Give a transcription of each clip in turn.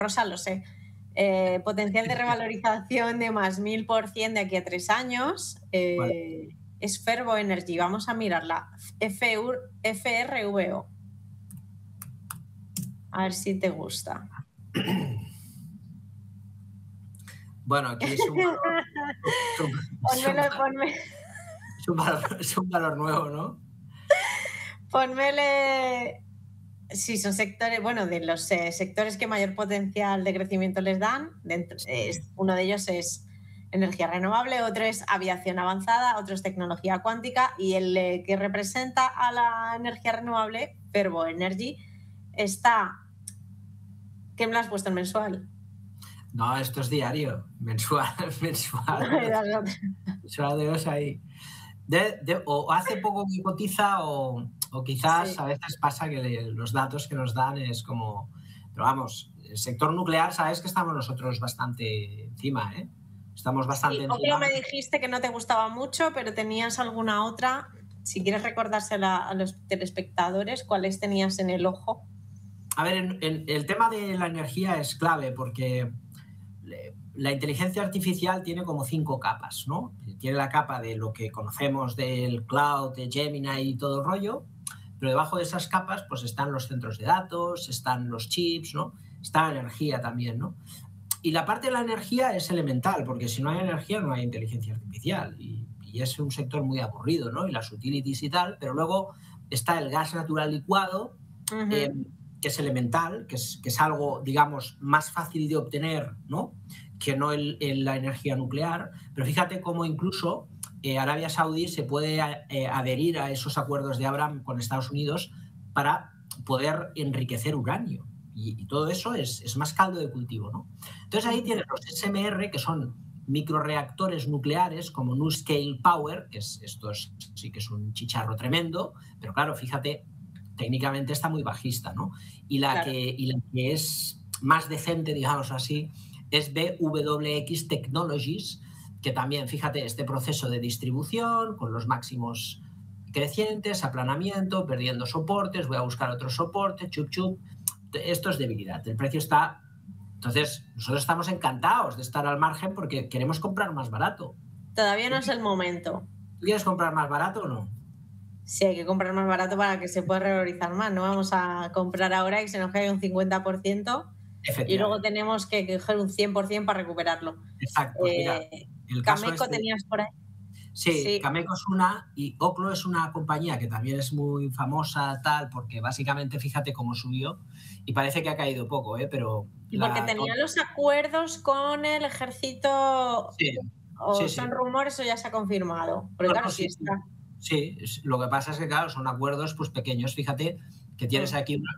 Rosa, lo sé. Potencial de revalorización de más 1000% de aquí a 3 años. Vale. Es Fervo Energy. Vamos a mirarla. FRVO. A ver si te gusta. Bueno, aquí es un valor, es un valor nuevo, ¿no? Pónmele. Sí, son sectores, bueno, de los sectores que mayor potencial de crecimiento les dan. Uno de ellos es energía renovable, otro es aviación avanzada, otro es tecnología cuántica, y el que representa a la energía renovable, Fervo Energy, está... ¿Qué me lo has puesto en mensual? No, esto es diario, mensual. Mensual de dos ahí. O hace poco que cotiza o quizás a veces pasa que los datos que nos dan es como... Pero vamos, el sector nuclear, sabes que estamos nosotros bastante encima, ¿eh? Estamos bastante encima. Me dijiste que no te gustaba mucho, pero tenías alguna otra. Si quieres recordársela a los telespectadores, ¿cuáles tenías en el ojo? A ver, el tema de la energía es clave porque la inteligencia artificial tiene como 5 capas, ¿no? Tiene la capa de lo que conocemos del cloud, de Gemini y todo el rollo, pero debajo de esas capas pues están los centros de datos, están los chips, ¿no? Está la energía también, ¿no? Y la parte de la energía es elemental, porque si no hay energía no hay inteligencia artificial y es un sector muy aburrido, ¿no? Y las utilities y tal, pero luego está el gas natural licuado, que es elemental, que es algo, digamos, más fácil de obtener, ¿no? Que no la energía nuclear. Pero fíjate cómo incluso Arabia Saudí se puede adherir a esos acuerdos de Abraham con Estados Unidos para poder enriquecer uranio. Y todo eso es más caldo de cultivo, ¿no? Entonces ahí tienes los SMR, que son microreactores nucleares como NuScale Power, esto sí que es un chicharro tremendo, pero claro, fíjate, técnicamente está muy bajista, ¿no? Y la que es más decente, digamos así, es BWX Technologies, que también, fíjate, este proceso de distribución con los máximos crecientes, aplanamiento, perdiendo soportes, voy a buscar otro soporte, chup, chup. Esto es debilidad. El precio está... Entonces, nosotros estamos encantados de estar al margen porque queremos comprar más barato. Todavía no es el momento. ¿Tú quieres comprar más barato o no? Sí, hay que comprar más barato para que se pueda revalorizar más. No vamos a comprar ahora y se nos caiga un 50% y luego tenemos que coger un 100% para recuperarlo. Exacto. Pues mira, el caso Cameco tenías por ahí. Sí, Cameco es una y Oklo es una compañía que también es muy famosa, tal, porque básicamente fíjate cómo subió y parece que ha caído poco, pero... Y porque tenía los acuerdos con el ejército... Sí. ¿O son rumores o ya se ha confirmado? Porque claro, sí está. Sí, lo que pasa es que, claro, son acuerdos pues pequeños. Fíjate que tienes aquí un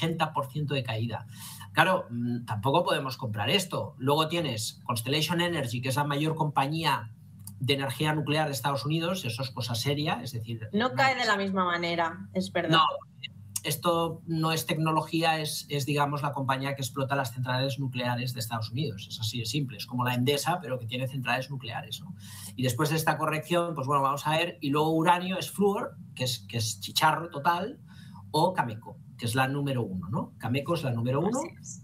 80% de caída. Claro, tampoco podemos comprar esto. Luego tienes Constellation Energy, que es la mayor compañía de energía nuclear de Estados Unidos. Eso es cosa seria, es decir... No cae de la misma manera, es verdad. No, esto no es tecnología, es, digamos, la compañía que explota las centrales nucleares de Estados Unidos. Es así de simple, es como la Endesa, pero que tiene centrales nucleares, ¿no? Y después de esta corrección, pues bueno, vamos a ver. Y luego uranio es Fluor, que es chicharro total, o Cameco, que es la número 1, ¿no? Cameco es la número 1.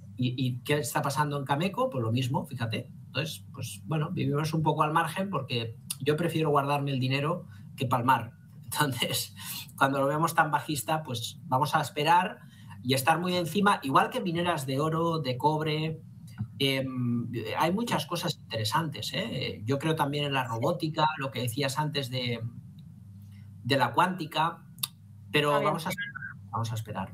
¿Y qué está pasando en Cameco? Pues lo mismo, fíjate. Entonces, pues bueno, vivimos un poco al margen porque yo prefiero guardarme el dinero que palmar. Entonces, cuando lo vemos tan bajista, pues vamos a esperar y estar muy encima, igual que mineras de oro, de cobre. Hay muchas cosas interesantes. Yo creo también en la robótica, lo que decías antes de la cuántica, pero vamos a esperar.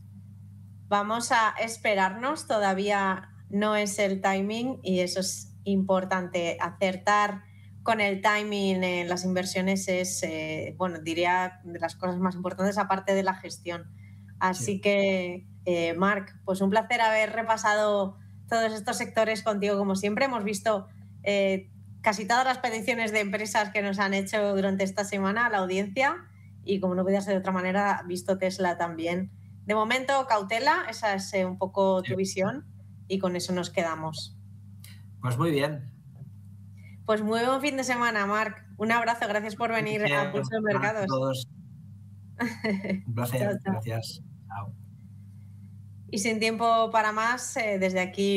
Vamos a esperarnos, todavía no es el timing y eso es importante. Acertar con el timing en las inversiones es, bueno, diría de las cosas más importantes aparte de la gestión. Así que, Marc, pues un placer haber repasado todos estos sectores contigo como siempre. Hemos visto casi todas las peticiones de empresas que nos han hecho durante esta semana a la audiencia y como no podía ser de otra manera, visto Tesla también. De momento, cautela, esa es un poco tu visión y con eso nos quedamos. Pues muy bien. Pues muy buen fin de semana, Marc. Un abrazo, gracias por venir a Pulso de Mercados. A todos. Un placer, Chao, chao. gracias. Chao. Y sin tiempo para más, desde aquí